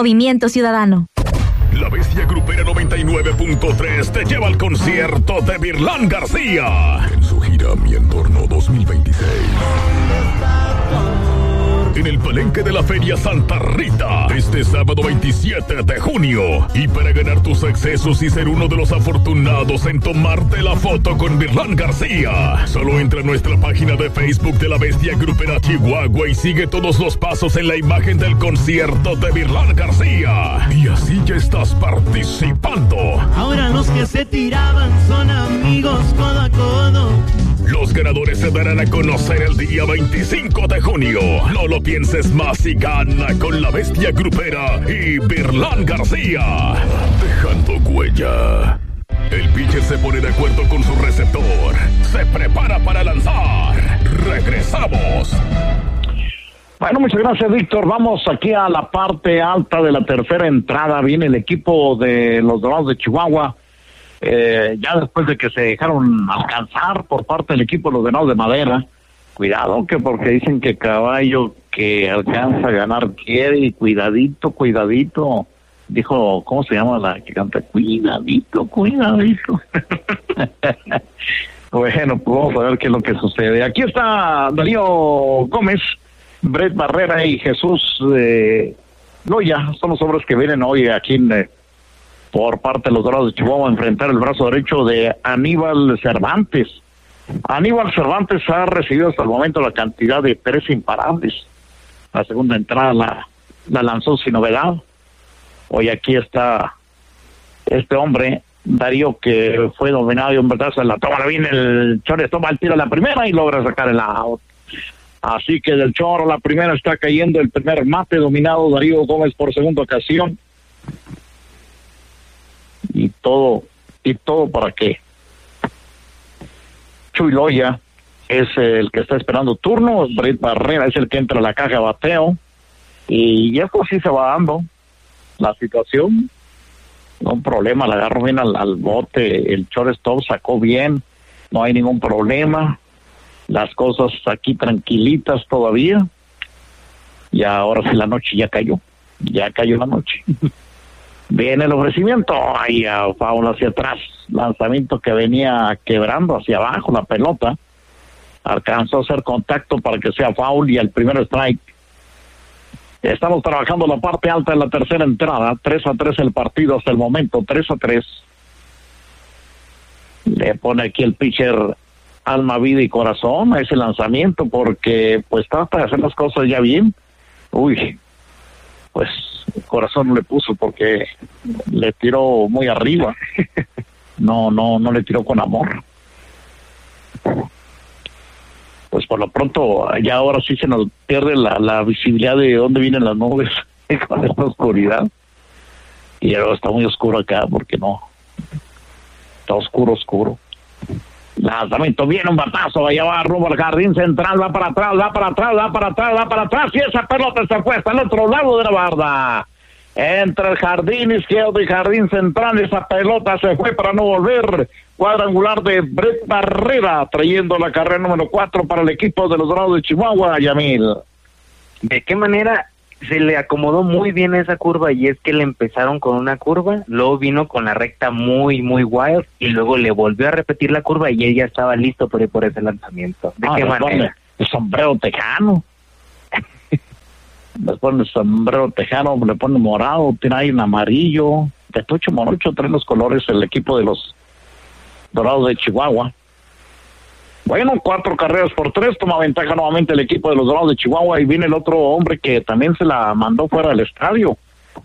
Movimiento Ciudadano. La Bestia Grupera 99.3 te lleva al concierto de Virlán García en su gira Mi Entorno 2026. En el Palenque de la Feria Santa Rita, este sábado 27 de junio. Y para ganar tus accesos y ser uno de los afortunados en tomarte la foto con Virlán García, solo entra a nuestra página de Facebook de la Bestia Grupera Chihuahua y sigue todos los pasos en la imagen del concierto de Virlán García. Y así ya estás participando. Ahora los que se tiraban son amigos codo a codo. Los ganadores se darán a conocer el día 25 de junio. No lo pienses más y gana con la Bestia Grupera y Virlán García. Dejando huella. El pitcher se pone de acuerdo con su receptor. Se prepara para lanzar. Regresamos. Bueno, muchas gracias, Víctor. Vamos aquí a la parte alta de la tercera entrada. Viene el equipo de los Dorados de Chihuahua. Ya después de que se dejaron alcanzar por parte del equipo de los Venados de Madera. Cuidado, que porque dicen que caballo que alcanza a ganar quiere, y cuidadito. Dijo, ¿cómo se llama la que canta? Cuidadito. Bueno, pues vamos a ver qué es lo que sucede. Aquí está Darío Gómez, Brett Barrera y Jesús Loya. Son los hombres que vienen hoy aquí por parte de los Dorados de Chihuahua a enfrentar el brazo derecho de Aníbal Cervantes. Aníbal Cervantes ha recibido hasta el momento la cantidad de 3 imparables. La segunda entrada la lanzó sin novedad. Hoy aquí está este hombre, Darío, que fue dominado y un verdazo en la toma. Viene el Chores, toma el tiro a la primera y logra sacar el out. Así que del Choro la primera está cayendo el primer mate dominado Darío Gómez por segunda ocasión. Y todo para qué. Chuy Loya es el que está esperando turno. Brett Barrera es el que entra a la caja de bateo. Y esto sí se va dando. La situación, no un problema, la agarro bien al bote. El shortstop sacó bien. No hay ningún problema. Las cosas aquí tranquilitas todavía. Y ahora sí la noche ya cayó. Ya cayó la noche. Viene el ofrecimiento, ahí a foul hacia atrás, lanzamiento que venía quebrando hacia abajo la pelota, alcanzó a hacer contacto para que sea foul y el primer strike. Estamos trabajando la parte alta de la tercera entrada, 3-3 el partido hasta el momento, 3-3. Le pone aquí el pitcher alma, vida y corazón a ese lanzamiento porque pues trata de hacer las cosas ya bien. Pues el corazón no le puso porque le tiró muy arriba. No le tiró con amor. Pues por lo pronto ya ahora sí se nos pierde la visibilidad de dónde vienen las nubes con esta oscuridad. Y ahora está muy oscuro acá porque no. Está oscuro. Lanzamiento, viene un batazo, allá va rumbo al jardín central, va para atrás, y esa pelota se fue hasta el otro lado de la barda. Entre el jardín izquierdo y jardín central, esa pelota se fue para no volver. Cuadrangular de Brett Barrera, trayendo la carrera número 4 para el equipo de los Dorados de Chihuahua, Yamil. ¿De qué manera se le acomodó muy bien esa curva? Y es que le empezaron con una curva, luego vino con la recta muy wild y luego le volvió a repetir la curva y él ya estaba listo por ese lanzamiento. ¿De qué manera? El sombrero tejano. Le pone el sombrero tejano, le pone morado, tiene ahí un amarillo, de tucho morocho, trae los colores el equipo de los Dorados de Chihuahua. Bueno, 4-3, toma ventaja nuevamente el equipo de los Dorados de Chihuahua y viene el otro hombre que también se la mandó fuera del estadio.